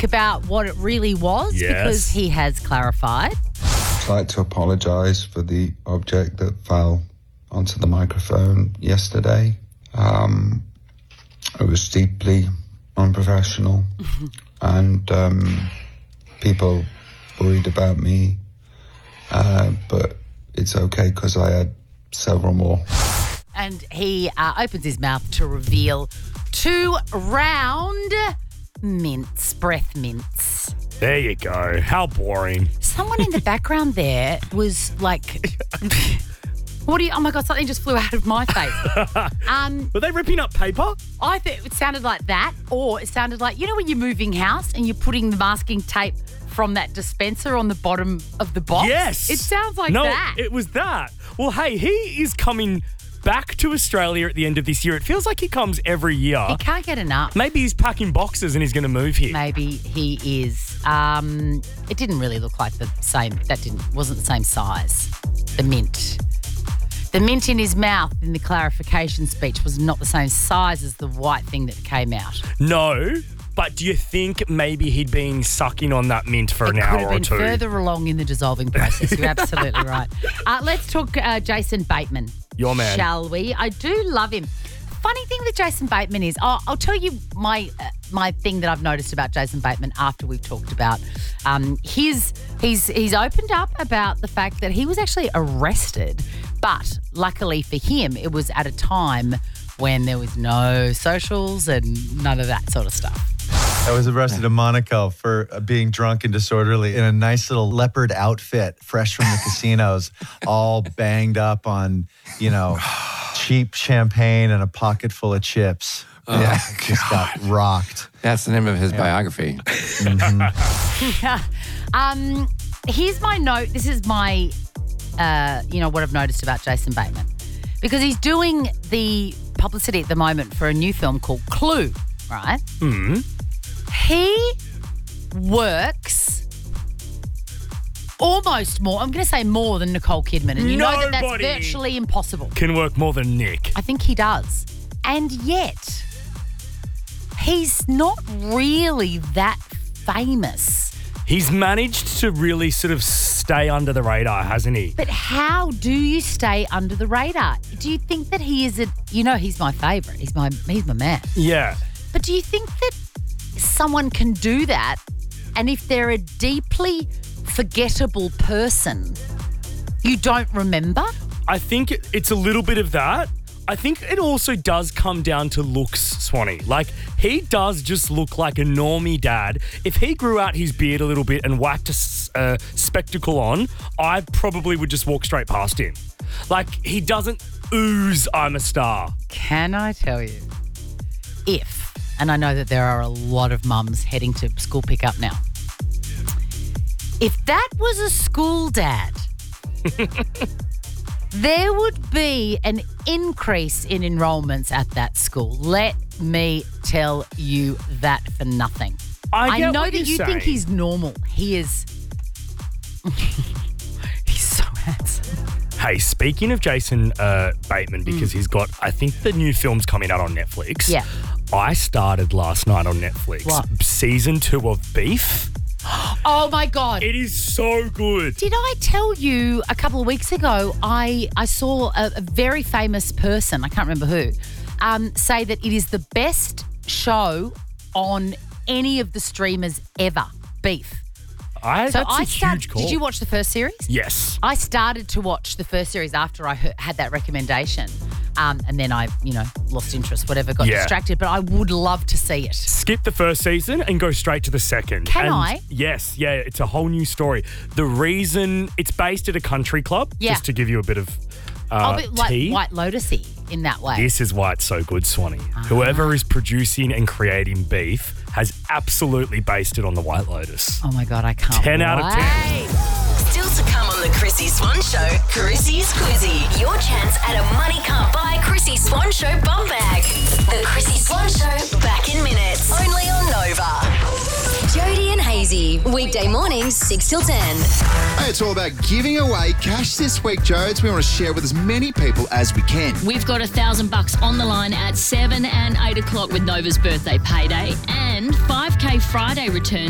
think about what it really was? Yes. Because he has clarified. I'd like to apologise for the object that fell onto the microphone yesterday. It was deeply unprofessional and people worried about me, but it's okay because I had several more. And he opens his mouth to reveal 2 round breath mints. There you go. How boring. Someone in the background there was like, oh my God, something just flew out of my face. Were they ripping up paper? I think it sounded like that, or it sounded like, you know when you're moving house and you're putting the masking tape from that dispenser on the bottom of the box? Yes. It sounds like no, that. it was that. Well, hey, he is coming back to Australia at the end of this year. It feels like he comes every year. He can't get enough. Maybe he's packing boxes and he's going to move here. Maybe he is. It didn't really look like the same. Wasn't the same size. The mint. The mint in his mouth in the clarification speech was not the same size as the white thing that came out. No, but do you think maybe he'd been sucking on that mint for an hour or two? It could have been further along in the dissolving process. You're absolutely right. Let's talk Jason Bateman. Your man. Shall we? I do love him. Funny thing with Jason Bateman is, I'll tell you my thing that I've noticed about Jason Bateman after we've talked about he's opened up about the fact that he was actually arrested, but luckily for him, it was at a time when there was no socials and none of that sort of stuff. I was arrested in Monaco for being drunk and disorderly in a nice little leopard outfit, fresh from the casinos, all banged up on, cheap champagne and a pocket full of chips. Just got rocked. That's the name of his biography. Mm-hmm. Here's my note. This is my, what I've noticed about Jason Bateman. Because he's doing the publicity at the moment for a new film called Clue, right? Mm-hmm. He works almost more, I'm going to say more than Nicole Kidman. And you know that that's virtually impossible. Can work more than Nick. I think he does. And yet, he's not really that famous. He's managed to really sort of stay under the radar, hasn't he? But how do you stay under the radar? Do you think that he is he's my favourite. He's my man. Yeah. But do you think that someone can do that, and if they're a deeply forgettable person, you don't remember? I think it's a little bit of that. I think it also does come down to looks, Swanee. Like, he does just look like a normie dad. If he grew out his beard a little bit and whacked a spectacle on, I probably would just walk straight past him. Like, he doesn't ooze, I'm a star. Can I tell you, and I know that there are a lot of mums heading to school pickup now, if that was a school dad, there would be an increase in enrollments at that school. Let me tell you that for nothing. I know that you think he's normal. He is. He's so handsome. Hey, speaking of Jason Bateman, because he's got, I think the new film's coming out on Netflix. Yeah. I started last night on Netflix. What? Season 2 of Beef. Oh, my God. It is so good. Did I tell you a couple of weeks ago, I saw a very famous person, I can't remember who, say that it is the best show on any of the streamers ever, Beef. That's a huge call. Did you watch the first series? Yes. I started to watch the first series after I had that recommendation. And then I, lost interest, whatever, got distracted. But I would love to see it. Skip the first season and go straight to the second. Can I? Yes. Yeah, it's a whole new story. The reason it's based at a country club, just to give you a bit of tea. Like White Lotus-y in that way. This is why it's so good, Swanee. Whoever is producing and creating Beef has absolutely based it on the White Lotus. Oh, my God, I can't 10 out of 10. Still to come on the Chrissy Swan Show, Chrissy's Quizzy. Your chance at a money can't buy Chrissy Swan Show bum bag. The Chrissy Swan Show, back in minutes. Only on Nova. Jody and Hazy, weekday mornings 6 till 10. Hey, it's all about giving away cash this week, Jodes. We want to share with as many people as we can. We've got $1,000 on the line at 7 and 8 o'clock with Nova's birthday payday and 5K Friday return.